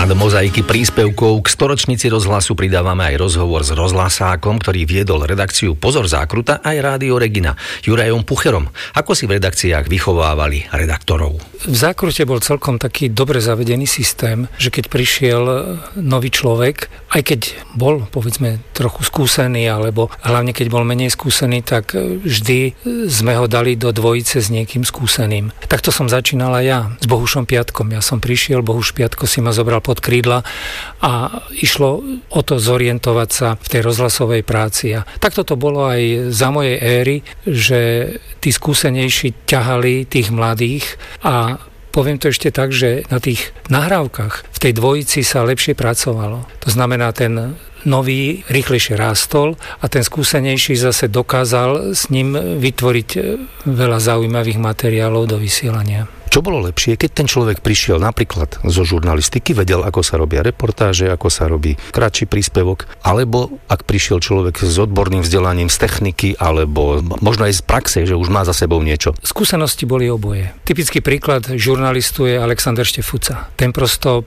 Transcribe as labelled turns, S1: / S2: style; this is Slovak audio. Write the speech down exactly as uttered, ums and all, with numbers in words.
S1: A do mozaiky príspevkov k storočnici rozhlasu pridávame aj rozhovor s rozhlasákom, ktorý viedol redakciu Pozor zákruta aj Rádio Regina, Jurajom Pucherom. Ako si v redakciách vychovávali redaktorov?
S2: V zákrute bol celkom taký dobre zavedený systém, že keď prišiel nový človek, aj keď bol, povedzme, trochu skúsený, alebo hlavne keď bol menej skúsený, tak vždy sme ho dali do dvojice s niekým skúseným. Takto som začínala ja s Bohušom Piatkom. Ja som prišiel, Bohuš Piatko si ma zobral pod krídla a išlo o to zorientovať sa v tej rozhlasovej práci. A takto to bolo aj za mojej éry, že tí skúsenejší ťahali tých mladých a poviem to ešte tak, že na tých nahrávkach v tej dvojici sa lepšie pracovalo. To znamená, ten nový rýchlejšie rástol a ten skúsenejší zase dokázal s ním vytvoriť veľa zaujímavých materiálov do vysielania.
S1: Čo bolo lepšie, keď ten človek prišiel napríklad zo žurnalistiky, vedel, ako sa robia reportáže, ako sa robí kratší príspevok, alebo ak prišiel človek s odborným vzdelaním z techniky, alebo možno aj z praxe, že už má za sebou niečo?
S2: Skúsenosti boli oboje. Typický príklad žurnalistu je Alexander Štefuca. Ten prosto